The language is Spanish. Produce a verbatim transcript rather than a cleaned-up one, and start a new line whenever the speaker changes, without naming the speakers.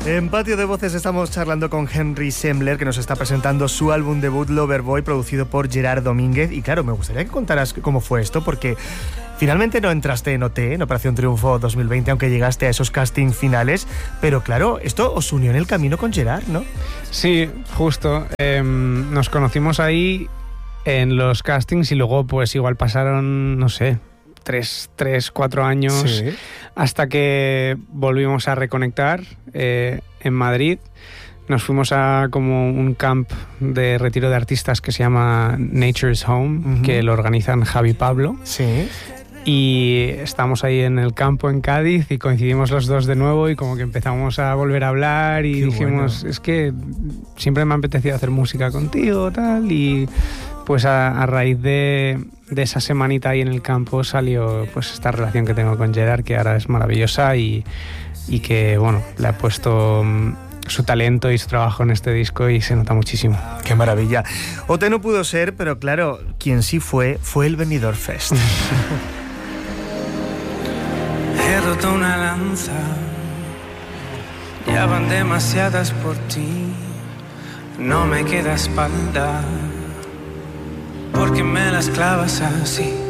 En Patio de Voces estamos charlando con Henry Sembler, que nos está presentando su álbum debut Loverboy, producido por Gerard Domínguez. Y claro, me gustaría que contaras cómo fue esto, porque finalmente no entraste en O T, en Operación Triunfo dos mil veinte, aunque llegaste a esos casting finales. Pero claro, esto os unió en el camino con Gerard, ¿no?
Sí, justo. Eh, nos conocimos ahí en los castings y luego pues igual pasaron, no sé, tres, tres cuatro años, sí, hasta que volvimos a reconectar eh, en Madrid. Nos fuimos a como un camp de retiro de artistas que se llama Nature's Home, uh-huh, que lo organizan Javi Pablo.
Sí.
Y estábamos ahí en el campo en Cádiz y coincidimos los dos de nuevo y como que empezamos a volver a hablar y Qué dijimos, bueno. es que siempre me ha apetecido hacer música contigo, tal, y pues a, a raíz de, de esa semanita ahí en el campo salió pues esta relación que tengo con Gerard, que ahora es maravillosa y, y que, bueno, le ha puesto su talento y su trabajo en este disco y se nota muchísimo.
¡Qué maravilla! O T no pudo ser, pero claro, quien sí fue, fue el Benidorm Fest.
He roto una lanza, ya van demasiadas por ti, no me queda espalda, porque me las clavas así.